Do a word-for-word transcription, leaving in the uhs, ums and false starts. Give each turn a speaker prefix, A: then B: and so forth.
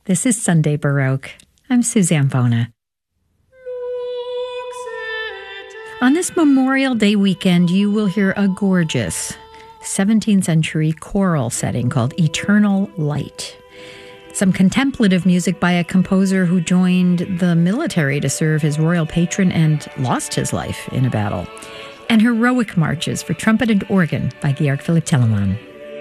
A: This is Sunday Baroque. I'm Suzanne Bona. On this Memorial Day weekend, you will hear a gorgeous seventeenth century choral setting called Eternal Light. Some contemplative music by a composer who joined the military to serve his royal patron and lost his life in a battle. And heroic marches for trumpet and organ by Georg Philipp Telemann.